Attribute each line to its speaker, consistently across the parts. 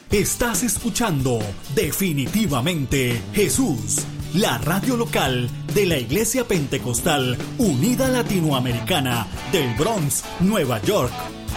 Speaker 1: Estás escuchando Definitivamente Jesús, la radio local de la Iglesia Pentecostal Unida Latinoamericana del Bronx, Nueva York.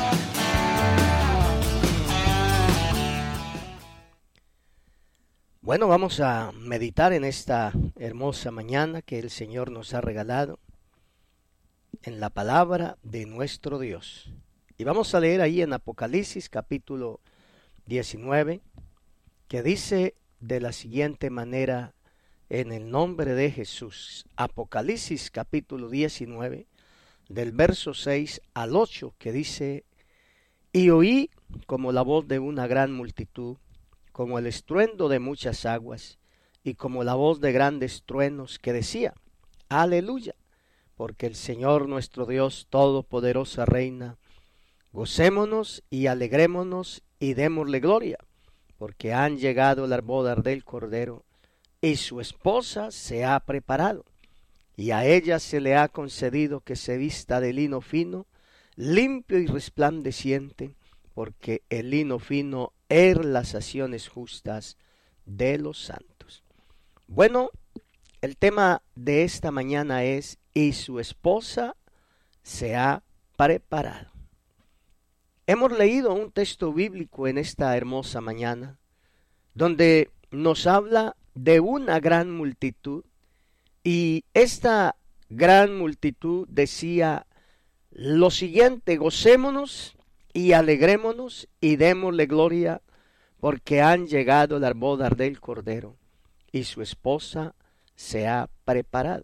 Speaker 2: Bueno, vamos a meditar en esta hermosa mañana que el Señor nos ha regalado en la palabra de nuestro Dios. Y vamos a leer ahí en Apocalipsis capítulo 19, que dice de la siguiente manera, en el nombre de Jesús. Apocalipsis capítulo 19, del verso 6 al 8, que dice: Y oí como la voz de una gran multitud, como el estruendo de muchas aguas, y como la voz de grandes truenos, que decía: Aleluya, porque el Señor nuestro Dios Todopoderoso reina. Gocémonos y alegrémonos y démosle gloria, porque han llegado las bodas del Cordero, y su esposa se ha preparado, y a ella se le ha concedido que se vista de lino fino, limpio y resplandeciente, porque el lino fino es las acciones justas de los santos. Bueno, el tema de esta mañana es: y su esposa se ha preparado. Hemos leído un texto bíblico en esta hermosa mañana, donde nos habla de una gran multitud, y esta gran multitud decía lo siguiente: gocémonos y alegrémonos y démosle gloria, porque han llegado las bodas del Cordero, y su esposa se ha preparado.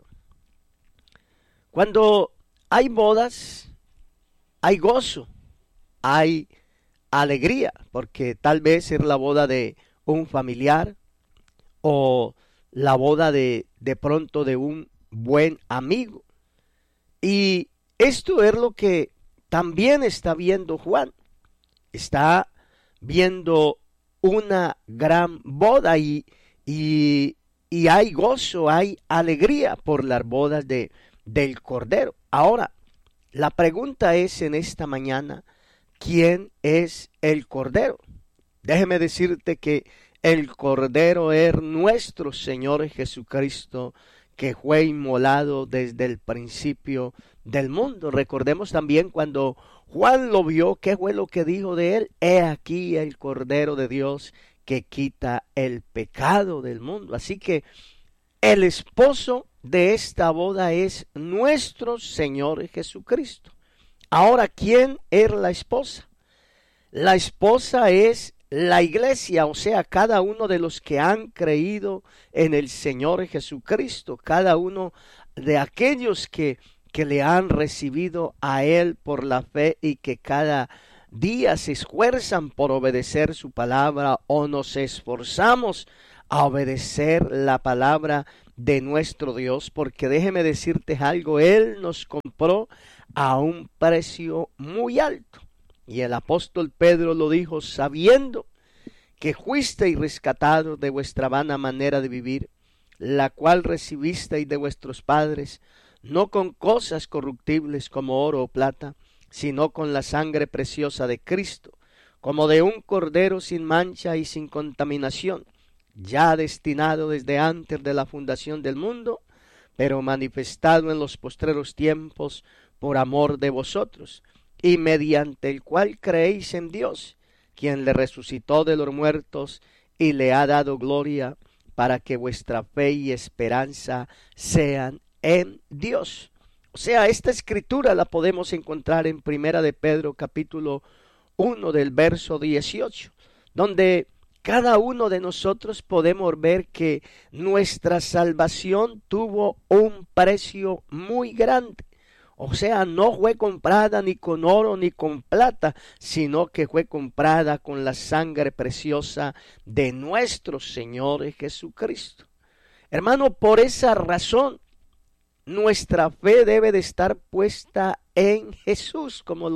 Speaker 2: Cuando hay bodas, hay gozo, hay alegría, porque tal vez es la boda de un familiar o la boda de pronto de un buen amigo. Y esto es lo que también está viendo Juan. Está viendo una gran boda y hay gozo, hay alegría por las bodas del Cordero. Ahora, la pregunta es en esta mañana: ¿quién es el Cordero? Déjeme decirte que el Cordero es nuestro Señor Jesucristo, que fue inmolado desde el principio del mundo. Recordemos también cuando Juan lo vio, ¿qué fue lo que dijo de él? He aquí el Cordero de Dios que quita el pecado del mundo. Así que el esposo de esta boda es nuestro Señor Jesucristo. Ahora, ¿quién es la esposa? La esposa es la iglesia, o sea, cada uno de los que han creído en el Señor Jesucristo, cada uno de aquellos que le han recibido a Él por la fe y que cada día se esfuerzan por obedecer su palabra, o nos esforzamos a obedecer la palabra de nuestro Dios, porque déjeme decirte algo: Él nos compró a un precio muy alto. Y el apóstol Pedro lo dijo: sabiendo que fuisteis rescatados de vuestra vana manera de vivir, la cual recibisteis de vuestros padres, no con cosas corruptibles como oro o plata, sino con la sangre preciosa de Cristo, como de un cordero sin mancha y sin contaminación, ya destinado desde antes de la fundación del mundo, pero manifestado en los postreros tiempos por amor de vosotros, y mediante el cual creéis en Dios, quien le resucitó de los muertos y le ha dado gloria, para que vuestra fe y esperanza sean en Dios. O sea, esta escritura la podemos encontrar en Primera de Pedro capítulo 1 del verso 18, donde cada uno de nosotros podemos ver que nuestra salvación tuvo un precio muy grande. O sea, no fue comprada ni con oro ni con plata, sino que fue comprada con la sangre preciosa de nuestro Señor Jesucristo. Hermano, por esa razón, nuestra fe debe de estar puesta en Jesús, como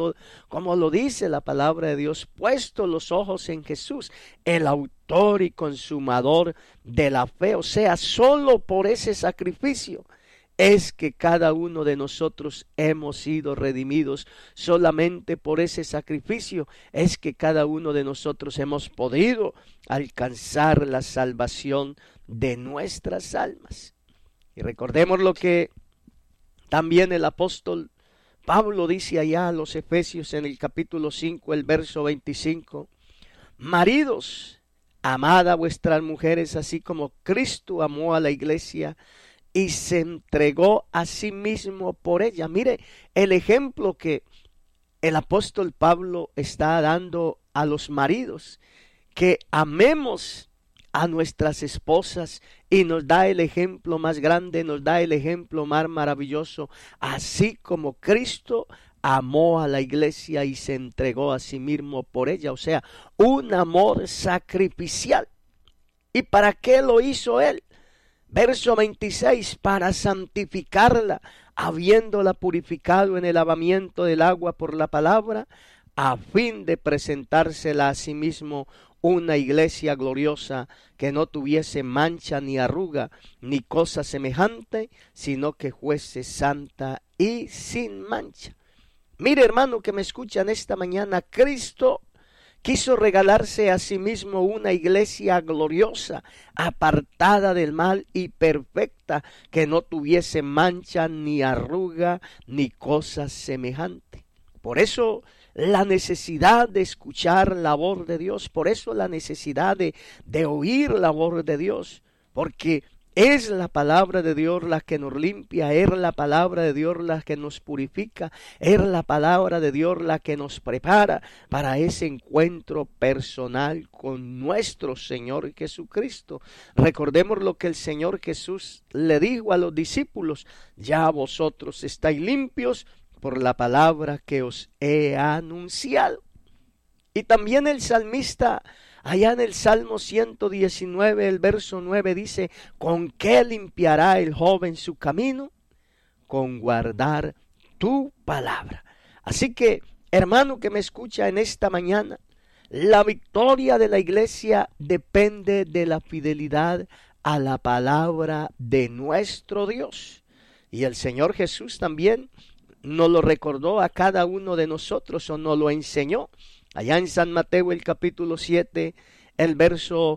Speaker 2: lo dice la palabra de Dios: puesto los ojos en Jesús, el autor y consumador de la fe. O sea, solo por ese sacrificio es que cada uno de nosotros hemos sido redimidos solamente por ese sacrificio. Es que cada uno de nosotros hemos podido alcanzar la salvación de nuestras almas. Y recordemos lo que también el apóstol Pablo dice allá a los Efesios en el capítulo 5, el verso 25. Maridos, amad a vuestras mujeres así como Cristo amó a la iglesia y se entregó a sí mismo por ella. Mire el ejemplo que el apóstol Pablo está dando a los maridos, que amemos a nuestras esposas, y nos da el ejemplo más grande, nos da el ejemplo más maravilloso, así como Cristo amó a la iglesia y se entregó a sí mismo por ella. O sea, un amor sacrificial. ¿Y para qué lo hizo él? Verso 26, para santificarla, habiéndola purificado en el lavamiento del agua por la palabra, a fin de presentársela a sí mismo una iglesia gloriosa, que no tuviese mancha ni arruga ni cosa semejante, sino que fuese santa y sin mancha. Mire, hermano que me escuchan esta mañana, Cristo quiso regalarse a sí mismo una iglesia gloriosa, apartada del mal y perfecta, que no tuviese mancha ni arruga ni cosa semejante. Por eso la necesidad de escuchar la voz de Dios, por eso la necesidad de oír la voz de Dios, porque es la palabra de Dios la que nos limpia, es la palabra de Dios la que nos purifica, es la palabra de Dios la que nos prepara para ese encuentro personal con nuestro Señor Jesucristo. Recordemos lo que el Señor Jesús le dijo a los discípulos: ya vosotros estáis limpios por la palabra que os he anunciado. Y también el salmista, allá en el Salmo 119, el verso 9 dice: ¿con qué limpiará el joven su camino? Con guardar tu palabra. Así que, hermano que me escucha en esta mañana, la victoria de la iglesia depende de la fidelidad a la palabra de nuestro Dios. Y el Señor Jesús también nos lo recordó a cada uno de nosotros, o nos lo enseñó. Allá en San Mateo el capítulo 7, el verso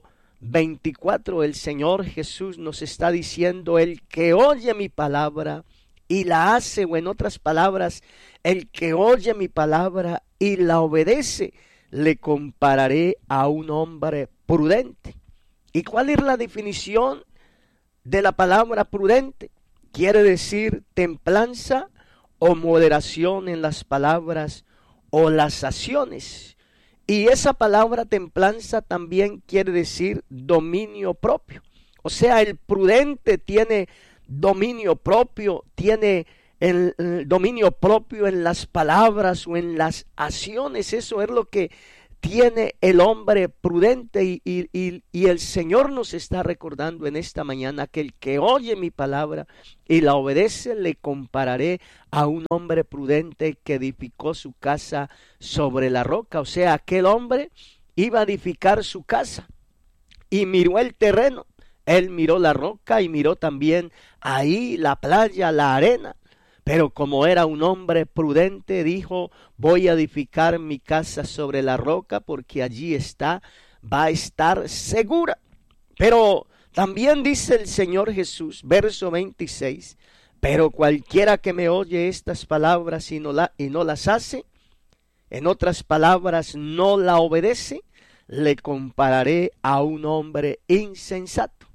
Speaker 2: 24, el Señor Jesús nos está diciendo: el que oye mi palabra y la hace, o en otras palabras, el que oye mi palabra y la obedece, le compararé a un hombre prudente. ¿Y cuál es la definición de la palabra prudente? Quiere decir templanza o moderación en las palabras o las acciones. Y esa palabra templanza también quiere decir dominio propio. O sea, el prudente tiene dominio propio, tiene el dominio propio en las palabras o en las acciones. Eso es lo que tiene el hombre prudente, y el Señor nos está recordando en esta mañana que el que oye mi palabra y la obedece, le compararé a un hombre prudente que edificó su casa sobre la roca. O sea, aquel hombre iba a edificar su casa y miró el terreno, él miró la roca y miró también ahí la playa, la arena. Pero como era un hombre prudente, dijo: voy a edificar mi casa sobre la roca, porque allí va a estar segura. Pero también dice el Señor Jesús, verso 26, pero cualquiera que me oye estas palabras y no las hace, en otras palabras, no la obedece, le compararé a un hombre insensato.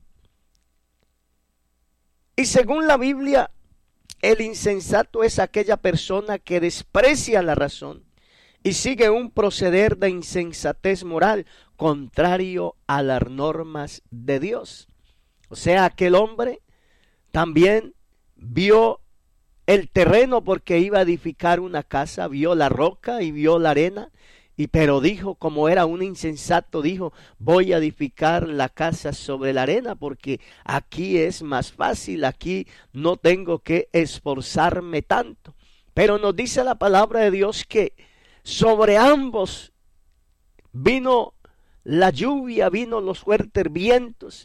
Speaker 2: Y según la Biblia, el insensato es aquella persona que desprecia la razón y sigue un proceder de insensatez moral contrario a las normas de Dios. O sea, aquel hombre también vio el terreno porque iba a edificar una casa, vio la roca y vio la arena, pero dijo, como era un insensato, dijo: voy a edificar la casa sobre la arena porque aquí es más fácil, aquí no tengo que esforzarme tanto. Pero nos dice la palabra de Dios que sobre ambos vino la lluvia, vino los fuertes vientos,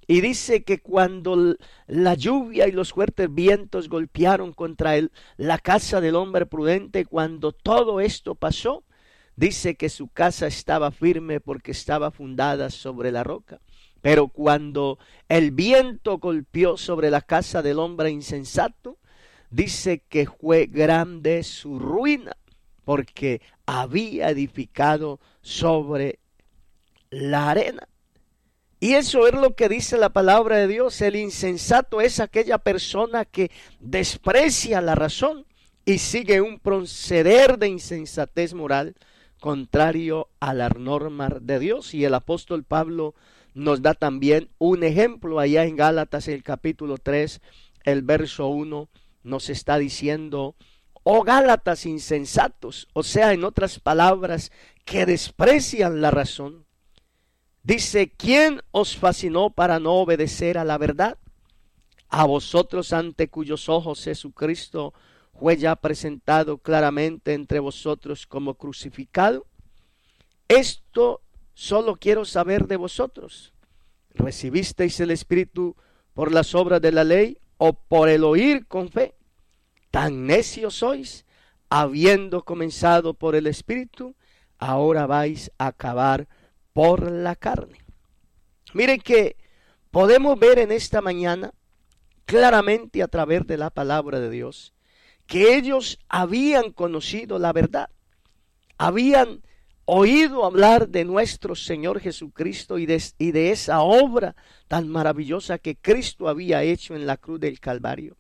Speaker 2: Y dice que cuando la lluvia y los fuertes vientos golpearon contra la casa del hombre prudente, cuando todo esto pasó, dice que su casa estaba firme porque estaba fundada sobre la roca. Pero cuando el viento golpeó sobre la casa del hombre insensato, dice que fue grande su ruina, porque había edificado sobre la arena. Y eso es lo que dice la palabra de Dios. El insensato es aquella persona que desprecia la razón y sigue un proceder de insensatez moral contrario a las normas de Dios. Y el apóstol Pablo nos da también un ejemplo allá en Gálatas, el capítulo 3, el verso 1, nos está diciendo: oh Gálatas insensatos, o sea, en otras palabras, que desprecian la razón. Dice: ¿quién os fascinó para no obedecer a la verdad? A vosotros, ante cuyos ojos Jesucristo fue ya presentado claramente entre vosotros como crucificado. Esto solo quiero saber de vosotros: ¿recibisteis el Espíritu por las obras de la ley o por el oír con fe? Tan necios sois, habiendo comenzado por el Espíritu, ahora vais a acabar por la carne. Miren que podemos ver en esta mañana claramente a través de la palabra de Dios que ellos habían conocido la verdad, habían oído hablar de nuestro Señor Jesucristo y de esa obra tan maravillosa que Cristo había hecho en la cruz del Calvario.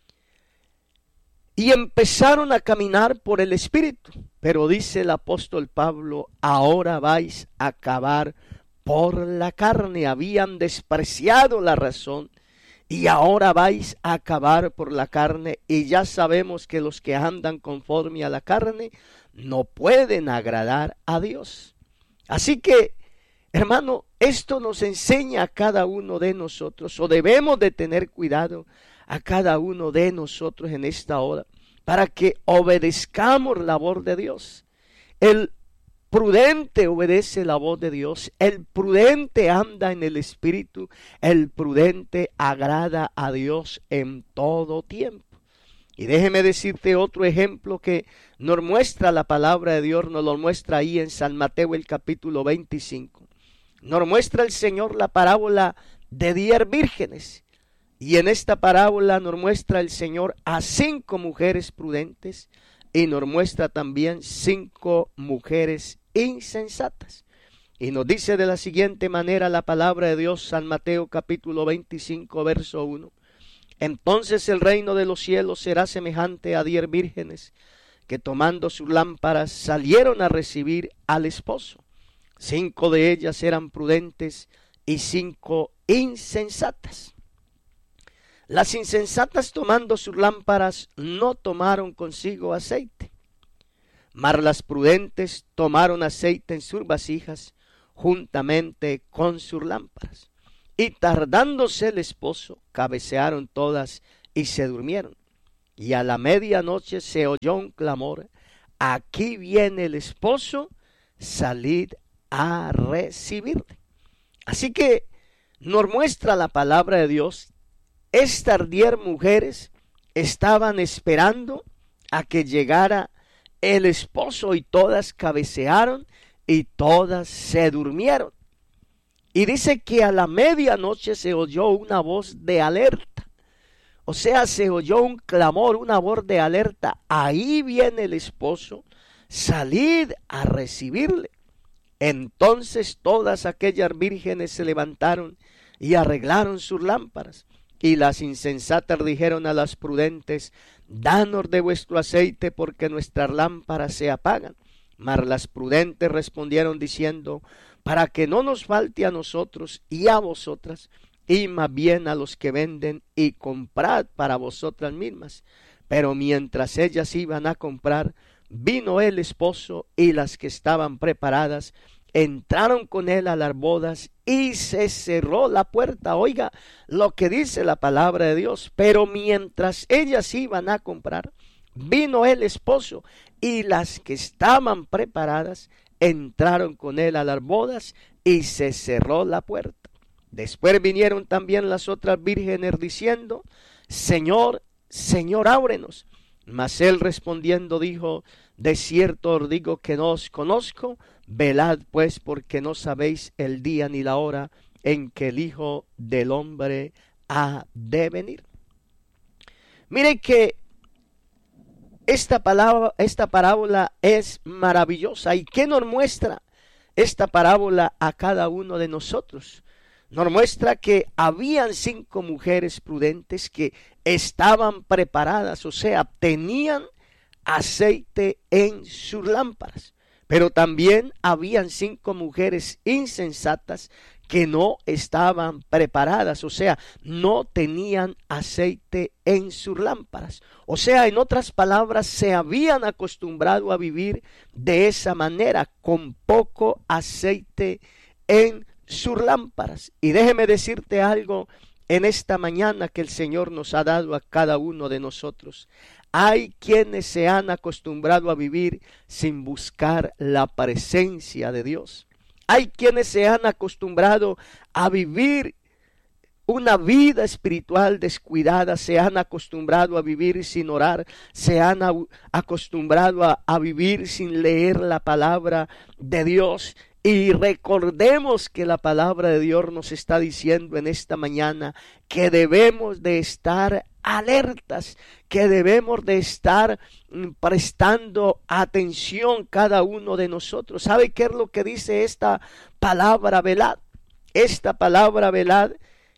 Speaker 2: Y empezaron a caminar por el Espíritu. Pero dice el apóstol Pablo: ahora vais a acabar por la carne. Habían despreciado la razón y ahora vais a acabar por la carne. Y ya sabemos que los que andan conforme a la carne no pueden agradar a Dios. Así que, hermano, esto nos enseña a cada uno de nosotros, o debemos de tener cuidado a cada uno de nosotros en esta hora, para que obedezcamos la voz de Dios. El prudente obedece la voz de Dios, el prudente anda en el Espíritu, el prudente agrada a Dios en todo tiempo. Y déjeme decirte otro ejemplo que nos muestra la palabra de Dios, nos lo muestra ahí en San Mateo el capítulo 25. Nos muestra el Señor la parábola de 10 vírgenes. Y en esta parábola nos muestra el Señor a 5 mujeres prudentes y nos muestra también 5 mujeres insensatas. Y nos dice de la siguiente manera la palabra de Dios, San Mateo capítulo 25, verso 1. Entonces el reino de los cielos será semejante a 10 vírgenes que tomando sus lámparas salieron a recibir al esposo. 5 de ellas eran prudentes y 5 insensatas. Las insensatas, tomando sus lámparas, no tomaron consigo aceite, mas las prudentes tomaron aceite en sus vasijas juntamente con sus lámparas. Y tardándose el esposo, cabecearon todas y se durmieron. Y a la medianoche se oyó un clamor: aquí viene el esposo, salid a recibirle. Así que nos muestra la palabra de Dios. Estas 10 mujeres estaban esperando a que llegara el esposo y todas cabecearon y todas se durmieron. Y dice que a la medianoche se oyó una voz de alerta. O sea, se oyó un clamor, una voz de alerta: ahí viene el esposo, salid a recibirle. Entonces todas aquellas vírgenes se levantaron y arreglaron sus lámparas. Y las insensatas dijeron a las prudentes: danos de vuestro aceite, porque nuestras lámparas se apagan. Mas las prudentes respondieron diciendo: para que no nos falte a nosotros y a vosotras, y más bien a los que venden, y comprad para vosotras mismas. Pero mientras ellas iban a comprar, vino el esposo, y las que estaban preparadas entraron con él a las bodas y se cerró la puerta. Oiga lo que dice la palabra de Dios: pero mientras ellas iban a comprar, vino el esposo, y las que estaban preparadas entraron con él a las bodas y se cerró la puerta. Después vinieron también las otras vírgenes diciendo: Señor, Señor, ábrenos. Mas él respondiendo dijo: de cierto os digo que no os conozco. Velad pues, porque no sabéis el día ni la hora en que el Hijo del Hombre ha de venir. Mire que esta parábola es maravillosa. ¿Y qué nos muestra esta parábola a cada uno de nosotros? Nos muestra que habían 5 mujeres prudentes que estaban preparadas, o sea, tenían aceite en sus lámparas. Pero también habían 5 mujeres insensatas que no estaban preparadas, o sea, no tenían aceite en sus lámparas. O sea, en otras palabras, se habían acostumbrado a vivir de esa manera, con poco aceite en sus lámparas. Y déjeme decirte algo en esta mañana que el Señor nos ha dado a cada uno de nosotros. Hay quienes se han acostumbrado a vivir sin buscar la presencia de Dios. Hay quienes se han acostumbrado a vivir una vida espiritual descuidada, se han acostumbrado a vivir sin orar, se han acostumbrado a vivir sin leer la palabra de Dios. Y recordemos que la palabra de Dios nos está diciendo en esta mañana que debemos de estar alertas, que debemos de estar prestando atención cada uno de nosotros. ¿Sabe qué es lo que dice esta palabra velad? Esta palabra velad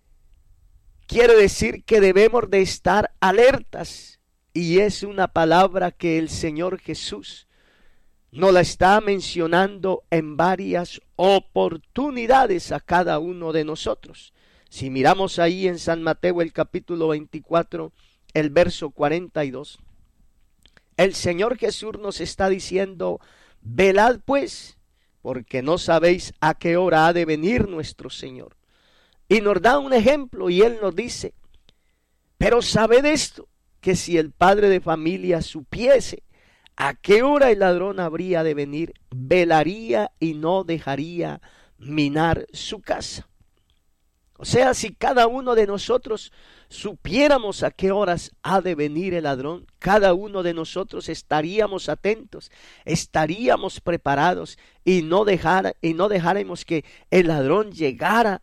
Speaker 2: quiere decir que debemos de estar alertas, y es una palabra que el Señor Jesús nos la está mencionando en varias oportunidades a cada uno de nosotros. Si miramos ahí en San Mateo el capítulo 24, el verso 42, el Señor Jesús nos está diciendo: velad pues, porque no sabéis a qué hora ha de venir nuestro Señor. Y nos da un ejemplo y Él nos dice: pero sabed esto, que si el padre de familia supiese a qué hora el ladrón habría de venir, velaría y no dejaría minar su casa. O sea, si cada uno de nosotros supiéramos a qué horas ha de venir el ladrón, cada uno de nosotros estaríamos atentos, estaríamos preparados y no dejáramos que el ladrón llegara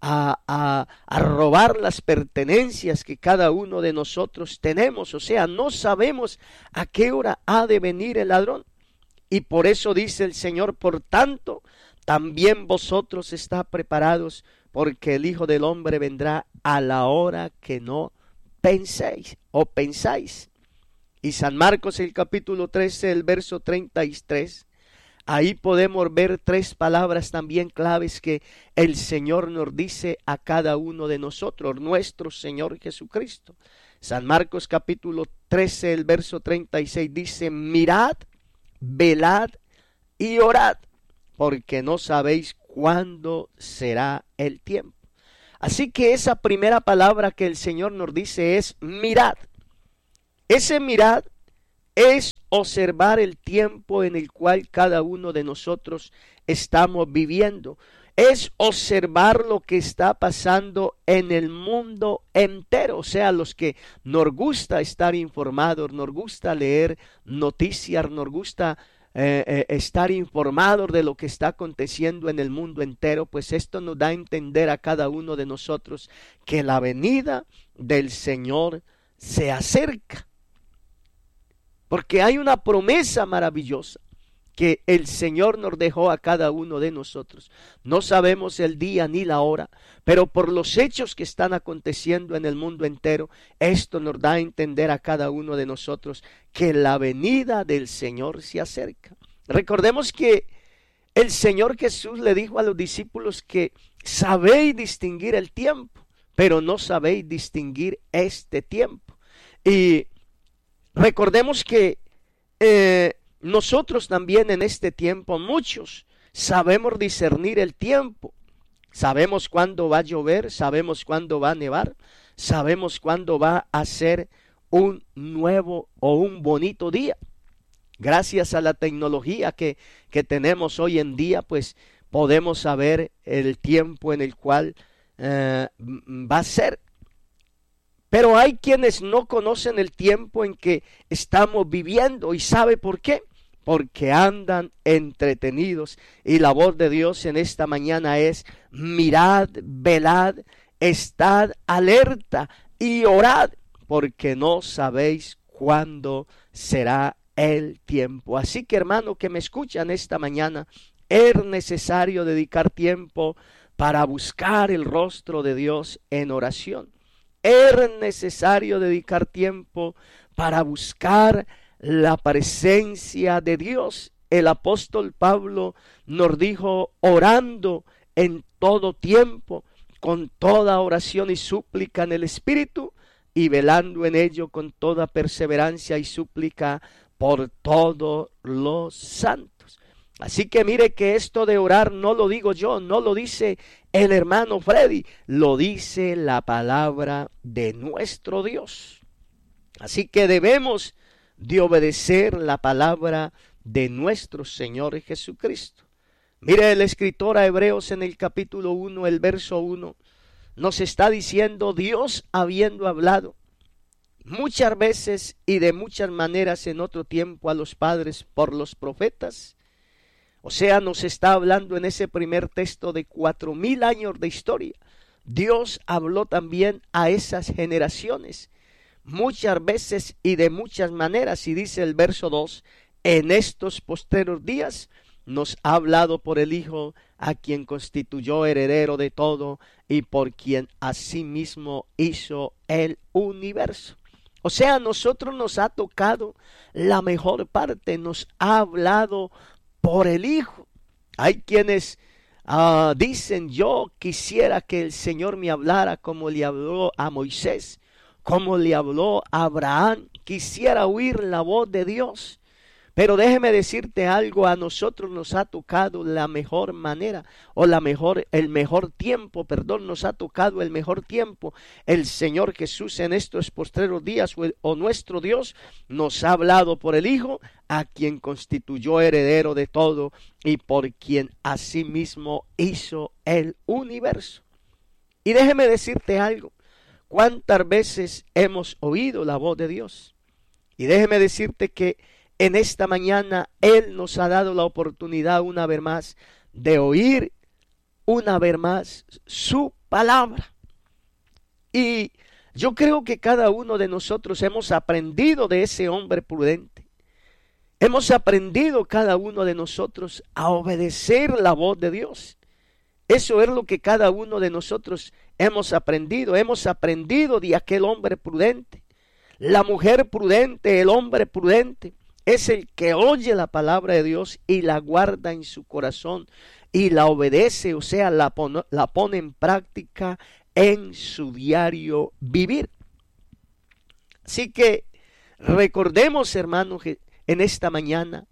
Speaker 2: a robar las pertenencias que cada uno de nosotros tenemos. O sea, no sabemos a qué hora ha de venir el ladrón. Y por eso dice el Señor: por tanto, también vosotros estáis preparados, porque el Hijo del Hombre vendrá a la hora que no penséis o pensáis. Y San Marcos el capítulo 13, el verso 33, ahí podemos ver 3 palabras también claves que el Señor nos dice a cada uno de nosotros, nuestro Señor Jesucristo. San Marcos capítulo 13, el verso 36 dice: mirad, velad y orad, porque no sabéis cuándo será el tiempo. Así que esa primera palabra que el Señor nos dice es mirad. Ese mirad es observar el tiempo en el cual cada uno de nosotros estamos viviendo. Es observar lo que está pasando en el mundo entero. O sea, los que nos gusta estar informados, nos gusta leer noticias, nos gusta estar informados de lo que está aconteciendo en el mundo entero, pues esto nos da a entender a cada uno de nosotros que la venida del Señor se acerca. Porque hay una promesa maravillosa que el Señor nos dejó a cada uno de nosotros. No sabemos el día ni la hora, pero por los hechos que están aconteciendo en el mundo entero, esto nos da a entender a cada uno de nosotros que la venida del Señor se acerca. Recordemos que el Señor Jesús le dijo a los discípulos que sabéis distinguir el tiempo, pero no sabéis distinguir este tiempo. Y recordemos que nosotros también en este tiempo, muchos sabemos discernir el tiempo. Sabemos cuándo va a llover, sabemos cuándo va a nevar, sabemos cuándo va a ser un nuevo o un bonito día. Gracias a la tecnología que tenemos hoy en día, pues podemos saber el tiempo en el cual va a ser. Pero hay quienes no conocen el tiempo en que estamos viviendo. ¿Y sabe por qué? Porque andan entretenidos. Y la voz de Dios en esta mañana es: mirad, velad, estad alerta y orad, porque no sabéis cuándo será el tiempo. Así que, hermano que me escuchan esta mañana, es necesario dedicar tiempo para buscar el rostro de Dios en oración. Es necesario dedicar tiempo para buscar la presencia de Dios. El apóstol Pablo nos dijo: orando en todo tiempo, con toda oración y súplica en el Espíritu, y velando en ello con toda perseverancia y súplica por todos los santos. Así que mire que esto de orar no lo digo yo, no lo dice el hermano Freddy, lo dice la palabra de nuestro Dios. Así que debemos de obedecer la palabra de nuestro Señor Jesucristo. Mire, el escritor a Hebreos en el capítulo 1, el verso 1, nos está diciendo: Dios, habiendo hablado muchas veces y de muchas maneras en otro tiempo a los padres por los profetas. O sea, nos está hablando en ese primer texto de 4000 años de historia. Dios habló también a esas generaciones muchas veces y de muchas maneras. Y dice el verso 2, en estos postreros días nos ha hablado por el Hijo, a quien constituyó heredero de todo y por quien asimismo hizo el universo. O sea, a nosotros nos ha tocado la mejor parte, nos ha hablado por el Hijo. Hay quienes dicen: yo quisiera que el Señor me hablara como le habló a Moisés, como le habló a Abraham. Quisiera oír la voz de Dios. Pero déjeme decirte algo: a nosotros nos ha tocado la mejor manera, o el mejor tiempo, nos ha tocado el mejor tiempo. El Señor Jesús en estos postreros días, o nuestro Dios, nos ha hablado por el Hijo, a quien constituyó heredero de todo y por quien asimismo hizo el universo. Y déjeme decirte algo: ¿cuántas veces hemos oído la voz de Dios? Y déjeme decirte que en esta mañana Él nos ha dado la oportunidad una vez más de oír una vez más su palabra. Y yo creo que cada uno de nosotros hemos aprendido de ese hombre prudente. Hemos aprendido cada uno de nosotros a obedecer la voz de Dios. Eso es lo que cada uno de nosotros hemos aprendido. Hemos aprendido de aquel hombre prudente. La mujer prudente, el hombre prudente, es el que oye la palabra de Dios y la guarda en su corazón y la obedece, o sea, la pone en práctica en su diario vivir. Así que recordemos, hermanos, en esta mañana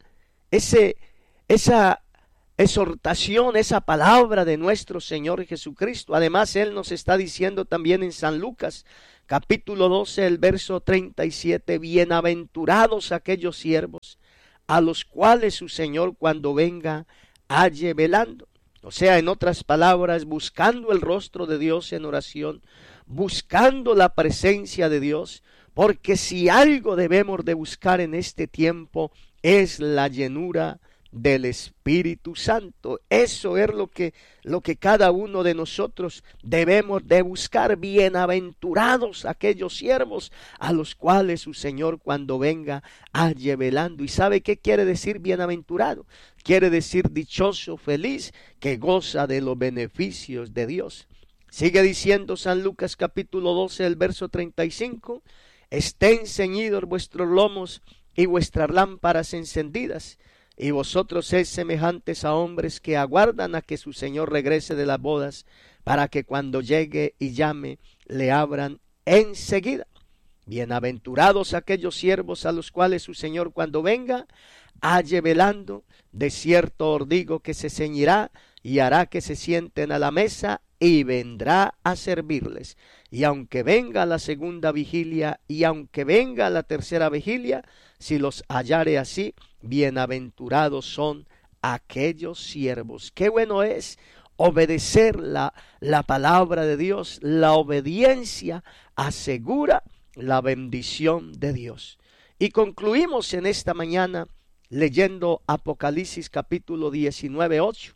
Speaker 2: esa exhortación, esa palabra de nuestro Señor Jesucristo. Además, Él nos está diciendo también en San Lucas, capítulo 12, el verso 37, bienaventurados aquellos siervos a los cuales su Señor cuando venga halle velando. O sea, en otras palabras, buscando el rostro de Dios en oración, buscando la presencia de Dios, porque si algo debemos de buscar en este tiempo es la llenura del Espíritu Santo. Eso es lo que cada uno de nosotros debemos de buscar. Bienaventurados aquellos siervos a los cuales su Señor cuando venga halle velando. ¿Y sabe qué quiere decir bienaventurado? Quiere decir dichoso, feliz, que goza de los beneficios de Dios. Sigue diciendo San Lucas capítulo 12, el verso 35, estén ceñidos vuestros lomos y vuestras lámparas encendidas, y vosotros sed semejantes a hombres que aguardan a que su Señor regrese de las bodas, para que cuando llegue y llame, le abran enseguida. Bienaventurados aquellos siervos a los cuales su Señor cuando venga halle velando. De cierto os digo que se ceñirá y hará que se sienten a la mesa y vendrá a servirles. Y aunque venga la segunda vigilia y aunque venga la tercera vigilia, si los hallare así, bienaventurados son aquellos siervos. Qué bueno es obedecer la palabra de Dios. La obediencia asegura la bendición de Dios. Y concluimos en esta mañana leyendo Apocalipsis capítulo 19, 8.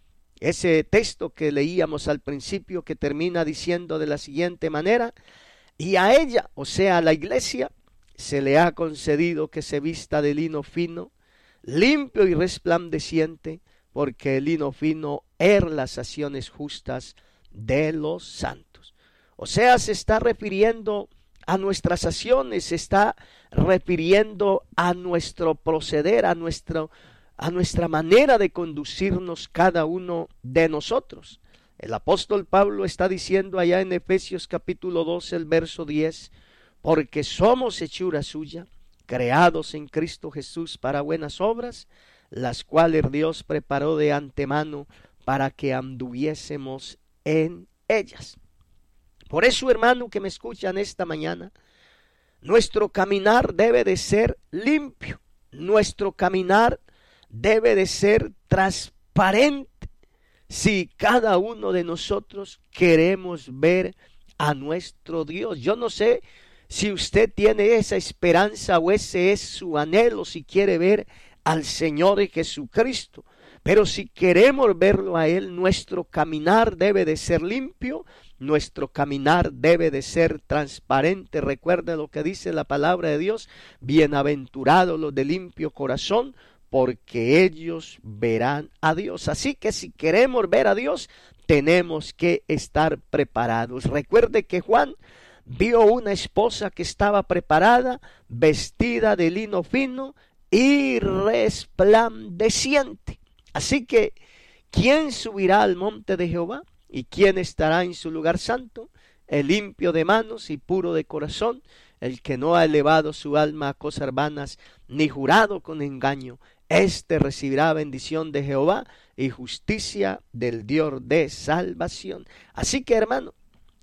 Speaker 2: Ese texto que leíamos al principio, que termina diciendo de la siguiente manera: y a ella, o sea, a la iglesia, se le ha concedido que se vista de lino fino, limpio y resplandeciente, porque el lino fino es las acciones justas de los santos. O sea, se está refiriendo a nuestras acciones, se está refiriendo a nuestro proceder, a nuestra manera de conducirnos cada uno de nosotros. El apóstol Pablo está diciendo allá en Efesios capítulo 12, el verso 10, porque somos hechura suya, creados en Cristo Jesús para buenas obras, las cuales Dios preparó de antemano para que anduviésemos en ellas. Por eso, hermano que me escuchan esta mañana, nuestro caminar debe de ser limpio, nuestro caminar debe de ser transparente, si cada uno de nosotros queremos ver a nuestro Dios. Yo no sé si usted tiene esa esperanza o ese es su anhelo, si quiere ver al Señor Jesucristo. Pero si queremos verlo a Él, nuestro caminar debe de ser limpio, nuestro caminar debe de ser transparente. Recuerde lo que dice la palabra de Dios: bienaventurados los de limpio corazón, porque ellos verán a Dios. Así que si queremos ver a Dios, tenemos que estar preparados. Recuerde que Juan vio una esposa que estaba preparada, vestida de lino fino y resplandeciente. Así que, ¿quién subirá al monte de Jehová? ¿Y quién estará en su lugar santo? El limpio de manos y puro de corazón, el que no ha elevado su alma a cosas vanas, ni jurado con engaño. Este recibirá bendición de Jehová y justicia del Dios de salvación. Así que, hermano,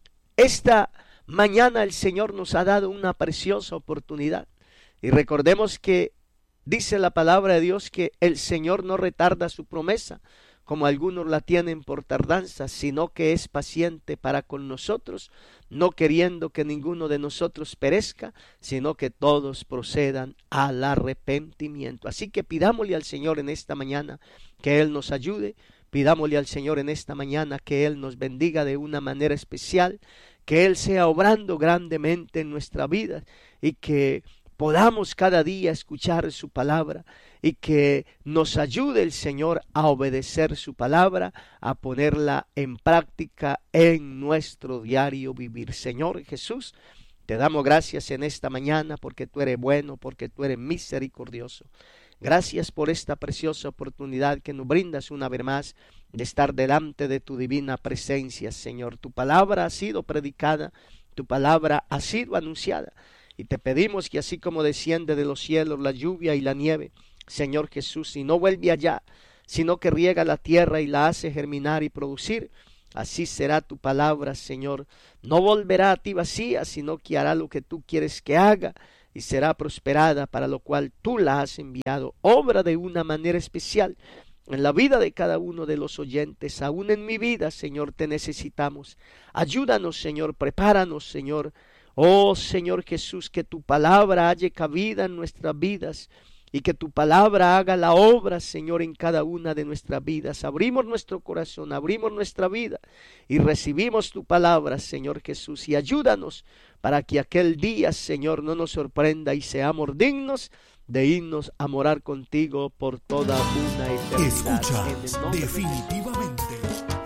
Speaker 2: esta mañana el Señor nos ha dado una preciosa oportunidad. Y recordemos que dice la palabra de Dios que el Señor no retarda su promesa, como algunos la tienen por tardanza, sino que es paciente para con nosotros, no queriendo que ninguno de nosotros perezca, sino que todos procedan al arrepentimiento. Así que pidámosle al Señor en esta mañana que Él nos ayude, pidámosle al Señor en esta mañana que Él nos bendiga de una manera especial, que Él sea obrando grandemente en nuestra vida y que podamos cada día escuchar su palabra y que nos ayude el Señor a obedecer su palabra, a ponerla en práctica en nuestro diario vivir. Señor Jesús, te damos gracias en esta mañana porque tú eres bueno, porque tú eres misericordioso. Gracias por esta preciosa oportunidad que nos brindas una vez más de estar delante de tu divina presencia, Señor. Tu palabra ha sido predicada, tu palabra ha sido anunciada. Y te pedimos que así como desciende de los cielos la lluvia y la nieve, Señor Jesús, y no vuelve allá, sino que riega la tierra y la hace germinar y producir, así será tu palabra, Señor. No volverá a ti vacía, sino que hará lo que tú quieres que haga y será prosperada, para lo cual tú la has enviado. Obra de una manera especial en la vida de cada uno de los oyentes. Aún en mi vida, Señor, te necesitamos. Ayúdanos, Señor, prepáranos, Señor. Oh Señor Jesús, que tu palabra halle cabida en nuestras vidas y que tu palabra haga la obra, Señor, en cada una de nuestras vidas. Abrimos nuestro corazón, abrimos nuestra vida y recibimos tu palabra, Señor Jesús, y ayúdanos para que aquel día, Señor, no nos sorprenda y seamos dignos de irnos a morar contigo por toda una eternidad.
Speaker 1: Escucha, definitivamente.